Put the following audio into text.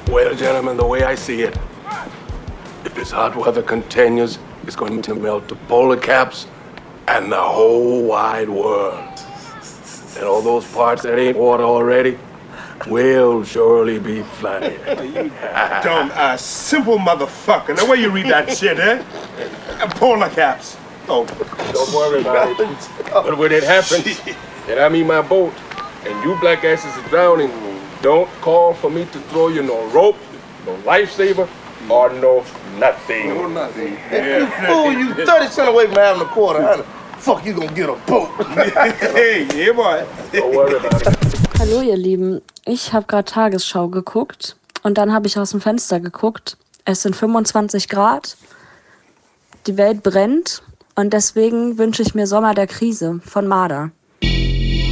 Well, gentlemen, the way I see it, if this hot weather continues, it's going to melt the polar caps and the whole wide world. And all those parts that ain't water already will surely be flooded. You dumb, simple motherfucker. The way you read that shit, eh? Polar caps. Oh, don't worry about it. But when it happens, and I'm in my boat, and you black asses are drowning, don't call for me to throw you no rope, no lifesaver, or no nothing. No nothing. You fool, you 30 cents away from having a quarter. How the fuck you gonna get a boat? Hey, yeah, boy. Don't worry about it. Hallo ihr Lieben, ich habe gerade Tagesschau geguckt und dann habe ich aus dem Fenster geguckt. Es sind 25 Grad, die Welt brennt und deswegen wünsche ich mir Sommer der Krise von Marder.